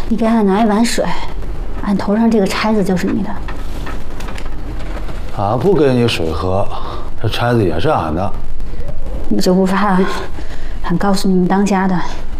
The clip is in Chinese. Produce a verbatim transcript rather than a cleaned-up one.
你给俺拿一碗水，俺头上这个钗子就是你的。 俺不给你水喝，这钗子也是俺的。 你就不怕俺告诉你们当家的，